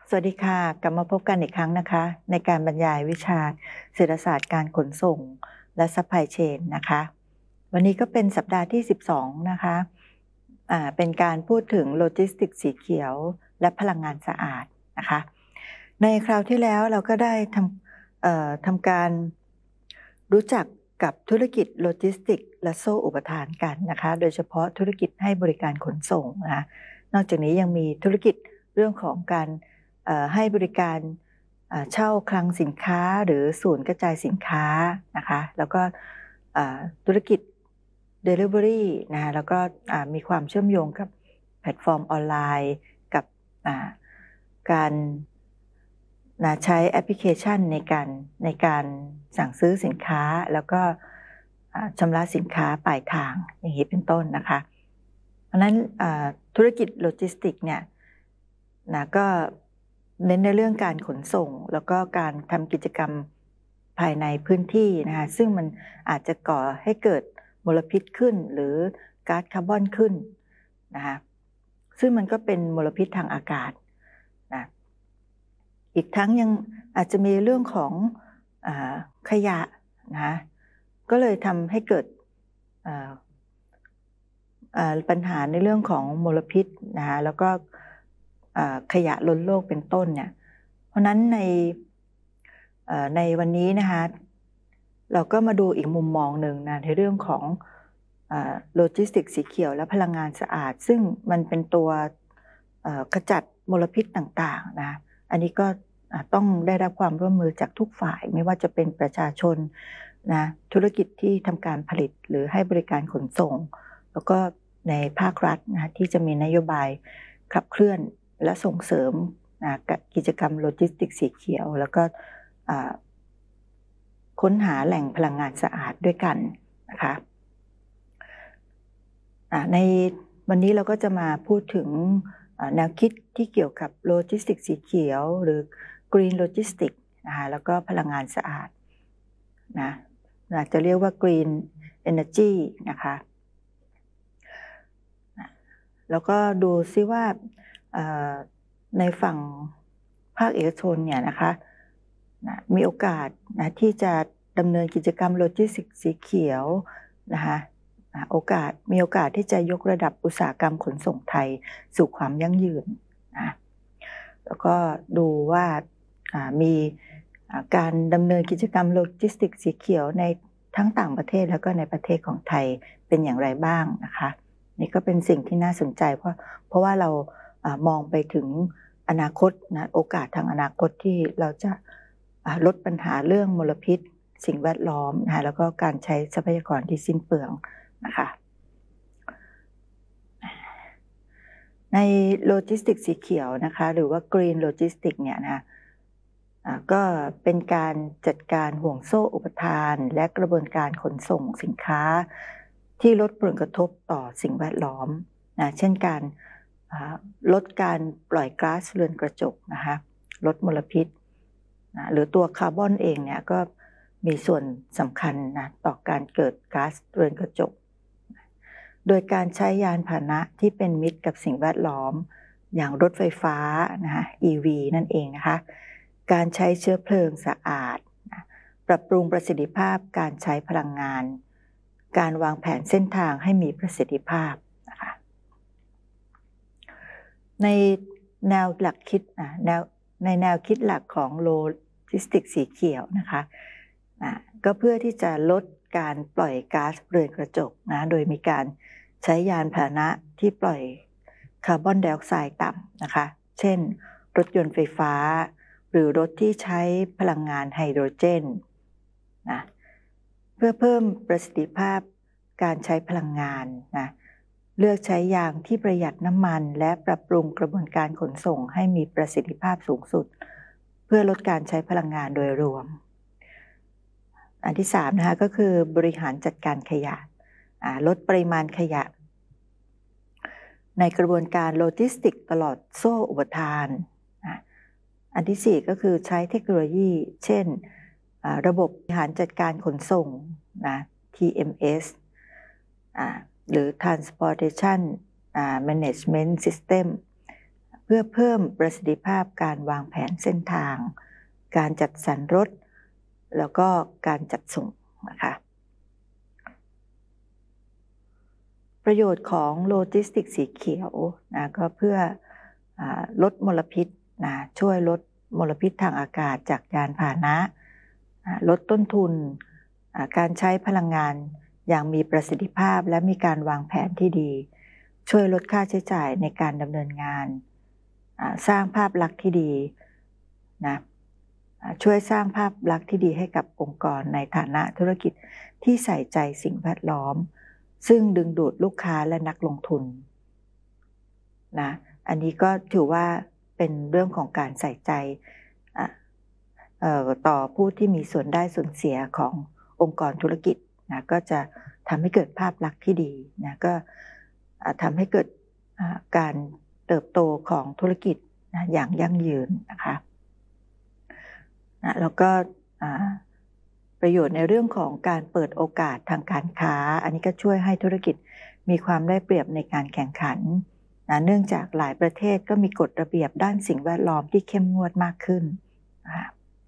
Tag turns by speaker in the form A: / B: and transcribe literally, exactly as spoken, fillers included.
A: สวัสดีค่ะกลับมาพบกันอีกครั้งนะคะในการบรรยายวิชาเศรษฐศาสตร์การขนส่งและ Supply Chain นะคะวันนี้ก็เป็นสัปดาห์ที่สิบสองนะคะอ่าเป็นการพูดถึงโลจิสติกส์สีเขียวและพลังงานสะอาดนะคะในคราวที่แล้วเราก็ได้ทำเอ่อทำการรู้จักกับธุรกิจโลจิสติกส์และโซ่อุปทานกันนะคะโดยเฉพาะธุรกิจให้บริการขนส่งนะคะนอกจากนี้ยังมีธุรกิจเรื่องของการให้บริการเช่าคลังสินค้าหรือศูนย์กระจายสินค้านะคะแล้วก็ธุรกิจ Delivery นะแล้วก็มีความเชื่อมโยงกับแพลตฟอร์มออนไลน์กับการนะใช้แอปพลิเคชันในการในการสั่งซื้อสินค้าแล้วก็ชำระสินค้าปลายทางอย่างนี้เป็นต้นนะคะเพราะนั้นธุรกิจโลจิสติกส์เนี่ยนะก็เน้นในเรื่องการขนส่งแล้วก็การทำกิจกรรมภายในพื้นที่นะคะซึ่งมันอาจจะก่อให้เกิดมลพิษขึ้นหรือก๊าซคาร์บอนขึ้นนะคะซึ่งมันก็เป็นมลพิษทางอากาศนะอีกทั้งยังอาจจะมีเรื่องของอ่าขยะนะก็เลยทำให้เกิดปัญหาในเรื่องของมลพิษนะคะแล้วก็ขยะล้นโลกเป็นต้นเนี่ยเพราะนั้นในในวันนี้นะคะเราก็มาดูอีกมุมมองหนึ่งนะในเรื่องของโลจิสติกส์สีเขียวและพลังงานสะอาดซึ่งมันเป็นตัวขจัดมลพิษต่างๆนะอันนี้ก็ต้องได้รับความร่วมมือจากทุกฝ่ายไม่ว่าจะเป็นประชาชนนะธุรกิจที่ทำการผลิตหรือให้บริการขนส่งแล้วก็ในภาครัฐนะที่จะมีนโยบายขับเคลื่อนและส่งเสริมนะกิจกรรมโลจิสติกส์สีเขียวแล้วก็ค้นหาแหล่งพลังงานสะอาดด้วยกันนะคะในวันนี้เราก็จะมาพูดถึงแนวคิดที่เกี่ยวกับโลจิสติกส์สีเขียวหรือ Green Logistics นะคะแล้วก็พลังงานสะอาดนะอาจจะเรียกว่า Green Energy นะคะแล้วก็ดูซิว่าในฝั่งภาคเอกชนเนี่ยนะคะมีโอกาสนะที่จะดำเนินกิจกรรมโลจิสติกส์สีเขียวนะคะโอกาสมีโอกาสที่จะยกระดับอุตสาหกรรมขนส่งไทยสู่ความยั่งยืนนะแล้วก็ดูว่ามีการดำเนินกิจกรรมโลจิสติกส์สีเขียวในทั้งต่างประเทศแล้วก็ในประเทศของไทยเป็นอย่างไรบ้างนะคะนี่ก็เป็นสิ่งที่น่าสนใจเพราะเพราะว่าเรามองไปถึงอนาคตนะโอกาสทางอนาคตที่เราจะลดปัญหาเรื่องมลพิษสิ่งแวดล้อมนะคะแล้วก็การใช้ทรัพยากรที่สิ้นเปลืองนะคะในโลจิสติกส์สีเขียวนะคะหรือว่า Green Logistics เนี่ยนะก็เป็นการจัดการห่วงโซ่อุปทานและกระบวนการขนส่งสินค้าที่ลดผลกระทบต่อสิ่งแวดล้อมนะเช่นการลดการปล่อยก๊าซเรือนกระจกนะคะลดมลพิษนะหรือตัวคาร์บอนเองเนี่ยก็มีส่วนสำคัญนะต่อการเกิดก๊าซเรือนกระจกโดยการใช้ยานพาหนะที่เป็นมิตรกับสิ่งแวดล้อมอย่างรถไฟฟ้านะคะ อี วี นั่นเองนะคะการใช้เชื้อเพลิงสะอาดนะปรับปรุงประสิทธิภาพการใช้พลังงานการวางแผนเส้นทางให้มีประสิทธิภาพนะคะในแนวหลักคิดแนวในแนวคิดหลักของโลจิสติกส์สีเขียวนะคะก็เพื่อที่จะลดการปล่อยก๊าซเรือนกระจกนะโดยมีการใช้ยานพาหนะที่ปล่อยคาร์บอนไดออกไซด์ต่ำนะคะเช่นรถยนต์ไฟฟ้าหรือรถที่ใช้พลังงานไฮโดรเจนนะเพื่อเพิ่มประสิทธิภาพการใช้พลังงานนะเลือกใช้ยางที่ประหยัดน้ำมันและปรับปรุงกระบวนการขนส่งให้มีประสิทธิภาพสูงสุดเพื่อลดการใช้พลังงานโดยรวมอันที่สามนะคะก็คือบริหารจัดการขยะลดปริมาณขยะในกระบวนการโลจิสติกส์ตลอดโซ่อุปทานอันที่สี่ก็คือใช้เทคโนโลยีเช่นระบบบริหารจัดการขนส่งนะ ที เอ็ม เอส หรือ Transportation Management System พื่อเพิ่มประสิทธิภาพการวางแผนเส้นทางการจัดสรรรถแล้วก็การจัดส่งนะคะประโยชน์ของโลจิสติกส์สีเขียวนะก็เพื่ออลดมลพิษนะช่วยลดมลพิษทางอากาศจากยานพาหนะลดต้นทุนการใช้พลังงานอย่างมีประสิทธิภาพและมีการวางแผนที่ดีช่วยลดค่าใช้จ่ายในการดำเนินงานสร้างภาพลักษณ์ที่ดีนะช่วยสร้างภาพลักษณ์ที่ดีให้กับองค์กรในฐานะธุรกิจที่ใส่ใจสิ่งแวดล้อมซึ่งดึงดูดลูกค้าและนักลงทุนนะอันนี้ก็ถือว่าเป็นเรื่องของการใส่ใจต่อผู้ที่มีส่วนได้ส่วนเสียขององค์กรธุรกิจนะก็จะทำให้เกิดภาพลักษณ์ที่ดีนะก็ทำให้เกิดการเติบโตของธุรกิจนะอย่างยั่งยืนนะคะนะแล้วก็ประโยชน์ในเรื่องของการเปิดโอกาสทางการค้าอันนี้ก็ช่วยให้ธุรกิจมีความได้เปรียบในการแข่งขันนะเนื่องจากหลายประเทศก็มีกฎระเบียบด้านสิ่งแวดล้อมที่เข้มงวดมากขึ้นนะคะ